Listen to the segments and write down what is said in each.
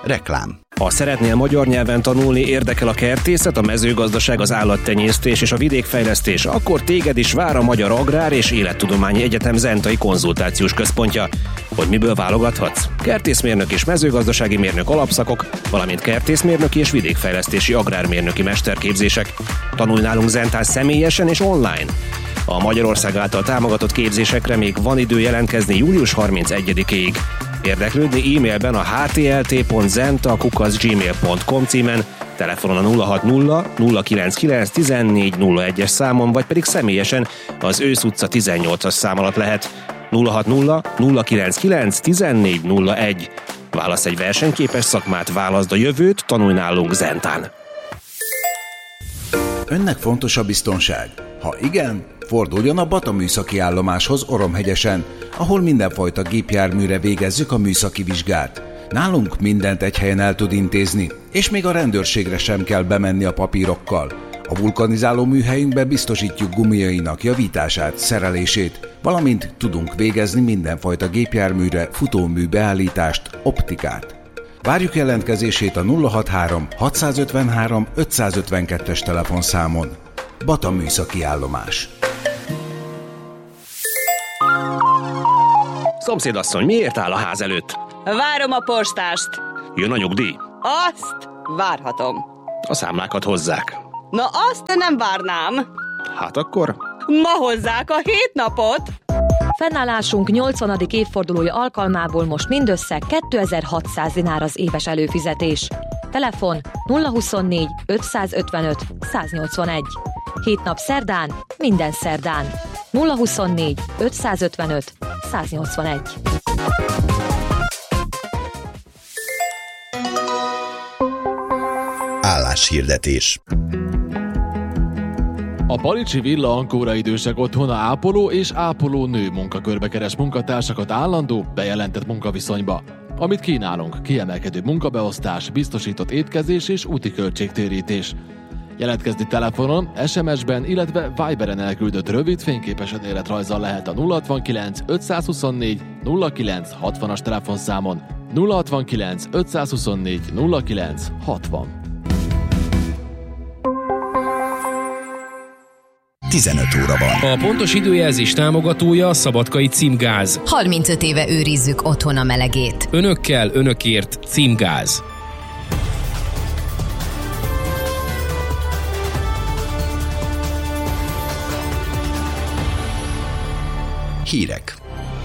Reklám. Ha szeretnél magyar nyelven tanulni, érdekel a kertészet, a mezőgazdaság, az állattenyésztés és a vidékfejlesztés, akkor téged is vár a Magyar Agrár és Élettudományi Egyetem Zentai Konzultációs Központja. Hogy miből válogathatsz? Kertészmérnök és mezőgazdasági mérnök alapszakok, valamint kertészmérnöki és vidékfejlesztési agrármérnöki mesterképzések. Tanulj nálunk Zentán személyesen és online. A Magyarország által támogatott képzésekre még van idő jelentkezni július 31-ig. Érdeklődni e-mailben a htlt.zenta@gmail.com címen, telefonon a 060 099 1401-es számon, vagy pedig személyesen az Ősz utca 18-as szám alatt lehet. 060 099 1401. Válasz egy versenyképes szakmát, válaszd a jövőt, tanulj nálunk Zentán. Önnek fontos a biztonság? Ha igen, forduljon a Bata műszaki állomáshoz Oromhegyesen, ahol mindenfajta gépjárműre végezzük a műszaki vizsgát. Nálunk mindent egy helyen el tud intézni, és még a rendőrségre sem kell bemenni a papírokkal. A vulkanizáló műhelyünkbe biztosítjuk gumiainak javítását, szerelését, valamint tudunk végezni mindenfajta gépjárműre futómű beállítást, optikát. Várjuk jelentkezését a 063 653 552-es telefonszámon. Bata műszaki állomás. Szomszédasszony, miért áll a ház előtt? Várom a postást. Jön a nyugdíj? Azt várhatom. A számlákat hozzák. Na azt nem várnám. Hát akkor? Ma hozzák a 7 napot. Fennállásunk 80. évfordulója alkalmából most mindössze 2600 dinár az éves előfizetés. Telefon 024 555 181. 7 nap szerdán, minden szerdán. 024 555 181. Álláshirdetés. A Palicsi Villa Ankóra idősek otthona ápoló és ápoló nő munkakörbe keres munkatársakat állandó, bejelentett munkaviszonyba. Amit kínálunk, kiemelkedő munkabeosztás, biztosított étkezés és úti költségtérítés. Jelentkezni telefonon, SMS-ben, illetve Viberen elküldött rövid fényképes önéletrajzzal lehet a 069 524 09 60-as telefonszámon. 069 524 09 60. 15 óra van. A pontos időjelzés támogatója a Szabadkai Címgáz. 35 éve őrizzük otthon a melegét. Önökkel, önökért Címgáz. Hírek.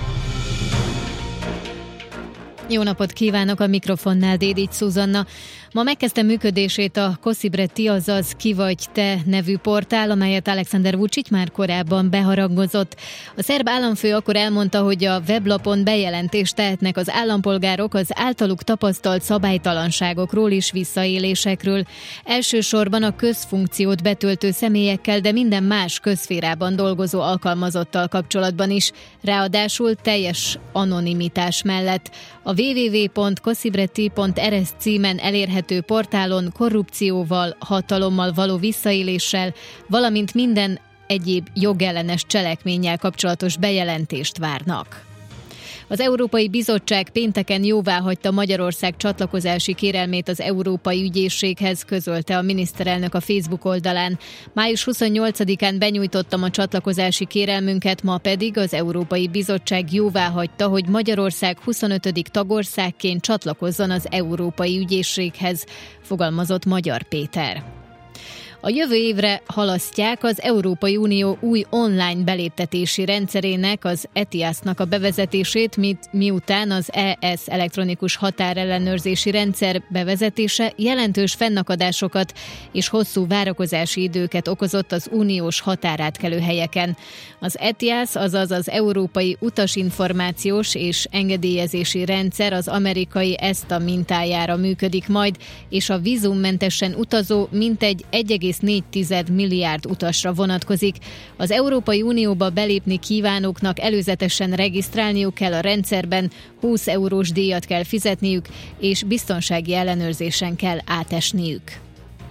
Jó napot kívánok, a mikrofonnál Dédics Zuzanna. Ma megkezdte működését a Koszibreti, azaz Ki vagy te nevű portál, amelyet Alexander Vučić már korábban beharangozott. A szerb államfő akkor elmondta, hogy a weblapon bejelentést tehetnek az állampolgárok az általuk tapasztalt szabálytalanságokról és visszaélésekről. Elsősorban a közfunkciót betöltő személyekkel, de minden más közszférában dolgozó alkalmazottal kapcsolatban is. Ráadásul teljes anonimitás mellett. A www.kosibreti.rs címen elérhető portálon korrupcióval, hatalommal való visszaéléssel, valamint minden egyéb jogellenes cselekménnyel kapcsolatos bejelentést várnak. Az Európai Bizottság pénteken jóváhagyta Magyarország csatlakozási kérelmét az Európai Ügyészséghez, közölte a miniszterelnök a Facebook oldalán. Május 28-án benyújtottam a csatlakozási kérelmünket, ma pedig az Európai Bizottság jóváhagyta, hogy Magyarország 25. tagországként csatlakozzon az Európai Ügyészséghez, fogalmazott Magyar Péter. A jövő évre halasztják az Európai Unió új online beléptetési rendszerének, az ETIAS-nak a bevezetését, miután az ES elektronikus határellenőrzési rendszer bevezetése jelentős fennakadásokat és hosszú várakozási időket okozott az uniós határátkelő helyeken. Az ETIAS, azaz az Európai Utasinformációs és Engedélyezési Rendszer az amerikai ESTA mintájára működik majd, és a vízummentesen utazó mintegy 1,4 milliárd utasra vonatkozik. Az Európai Unióba belépni kívánóknak előzetesen regisztrálniuk kell a rendszerben, 20 eurós díjat kell fizetniük, és biztonsági ellenőrzésen kell átesniük.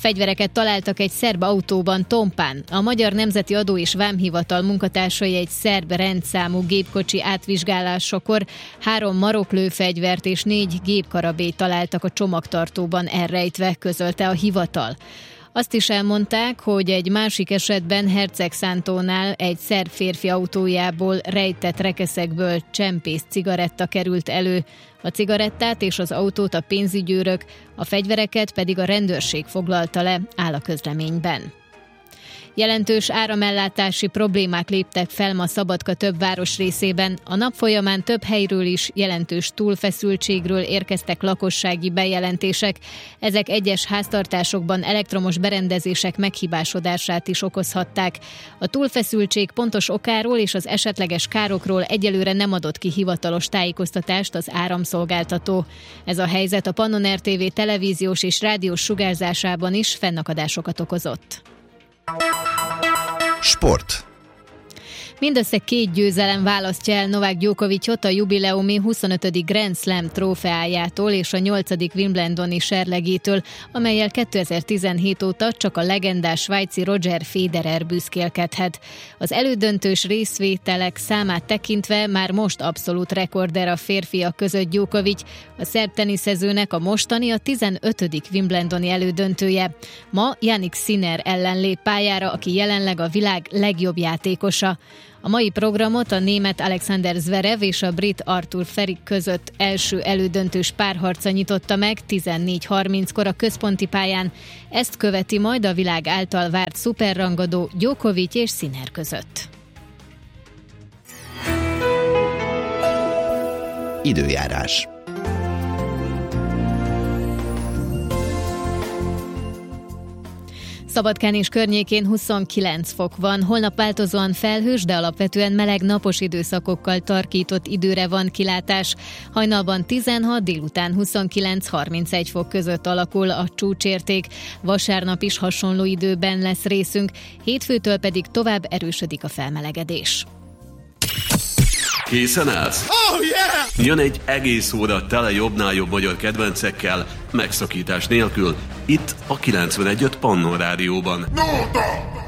Fegyvereket találtak egy szerb autóban Tompán. A Magyar Nemzeti Adó és Vámhivatal munkatársai egy szerb rendszámú gépkocsi átvizsgálásakor 3 maroklőfegyvert és 4 gépkarabélyt találtak a csomagtartóban elrejtve, közölte a hivatal. Azt is elmondták, hogy egy másik esetben Hercegszántónál egy szerb férfi autójából rejtett rekeszekből csempész cigaretta került elő. A cigarettát és az autót a pénzügyőrök, a fegyvereket pedig a rendőrség foglalta le, áll a közleményben. Jelentős áramellátási problémák léptek fel ma Szabadka több városrészében. A nap folyamán több helyről is jelentős túlfeszültségről érkeztek lakossági bejelentések. Ezek egyes háztartásokban elektromos berendezések meghibásodását is okozhatták. A túlfeszültség pontos okáról és az esetleges károkról egyelőre nem adott ki hivatalos tájékoztatást az áramszolgáltató. Ez a helyzet a Pannon RTV televíziós és rádiós sugárzásában is fennakadásokat okozott. Sport. Mindössze 2 győzelem választja el Novák Djokovicot a jubileumi 25. Grand Slam trófeájától és a 8. Wimbledoni serlegétől, amellyel 2017 óta csak a legendás svájci Roger Federer büszkélkedhet. Az elődöntős részvételek számát tekintve már most abszolút rekorder a férfiak között Djokovic, a szerb teniszezőnek a mostani a 15. Wimbledoni elődöntője. Ma Jannik Sinner ellen lép pályára, aki jelenleg a világ legjobb játékosa. A mai programot a német Alexander Zverev és a brit Arthur Ferick között első elődöntős párharca nyitotta meg 14:30-kor a központi pályán. Ezt követi majd a világ által várt szuperrangadó Djokovic és Sinner között. Időjárás. Szabadkán és környékén 29 fok van, holnap változóan felhős, de alapvetően meleg napos időszakokkal tarkított időre van kilátás. Hajnalban 16, délután 29-31 fok között alakul a csúcsérték. Vasárnap is hasonló időben lesz részünk, hétfőtől pedig tovább erősödik a felmelegedés. Készen állsz? Oh, yeah! Jön egy egész óra tele jobbnál jobb magyar kedvencekkel, megszakítás nélkül, itt a 91.5 Pannon Rádióban. No,